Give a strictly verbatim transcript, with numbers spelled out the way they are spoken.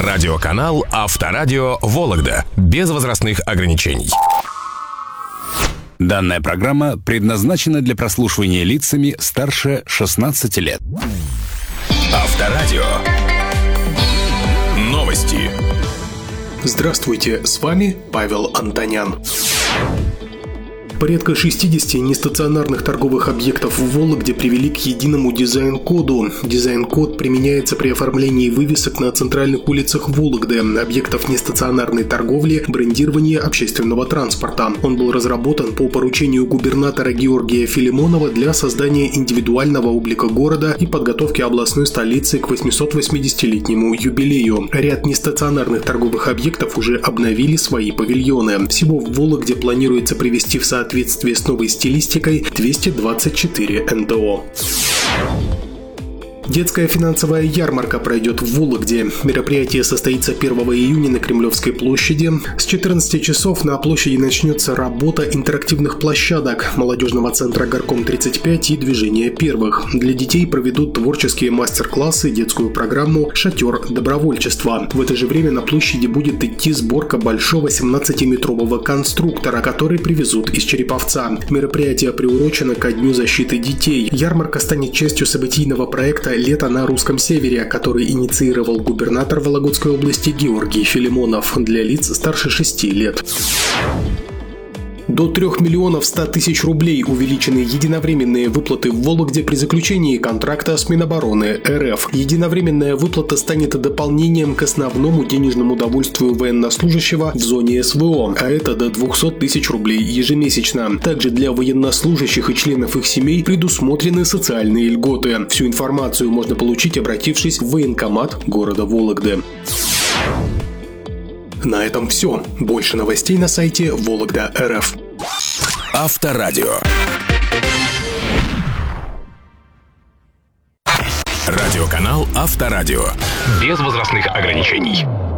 Радиоканал Авторадио Вологда. Без возрастных ограничений. Данная программа предназначена для прослушивания лицами старше шестнадцати лет. Авторадио. Новости. Здравствуйте, с вами Павел Антонян. Порядка шестидесяти нестационарных торговых объектов в Вологде привели к единому дизайн-коду. Дизайн-код применяется при оформлении вывесок на центральных улицах Вологды, объектов нестационарной торговли, брендирования общественного транспорта. Он был разработан по поручению губернатора Георгия Филимонова для создания индивидуального облика города и подготовки областной столицы к восьмисотвосьмидесятилетнему юбилею. Ряд нестационарных торговых объектов уже обновили свои павильоны. Всего в Вологде планируется привести в соответствие В соответствии с новой стилистикой двести двадцать четыре эн тэ о. Детская финансовая ярмарка пройдет в Вологде. Мероприятие состоится первого июня на Кремлевской площади. С четырнадцати часов на площади начнется работа интерактивных площадок, молодежного центра Горком тридцать пять и движения первых. Для детей проведут творческие мастер-классы, детскую программу «Шатер добровольчества». В это же время на площади будет идти сборка большого семнадцатиметрового конструктора, который привезут из Череповца. Мероприятие приурочено ко Дню защиты детей. Ярмарка станет частью событийного проекта «Лето на русском севере», который инициировал губернатор Вологодской области Георгий Филимонов для лиц старше шести лет. До трёх миллионов ста тысяч рублей увеличены единовременные выплаты в Вологде при заключении контракта с Минобороны эр эф. Единовременная выплата станет дополнением к основному денежному довольствию военнослужащего в зоне эс вэ о, а это до двухсот тысяч рублей ежемесячно. Также для военнослужащих и членов их семей предусмотрены социальные льготы. Всю информацию можно получить, обратившись в военкомат города Вологды. На этом все. Больше новостей на сайте Вологда точка эр эф. Авторадио. Радиоканал Авторадио. Без возрастных ограничений.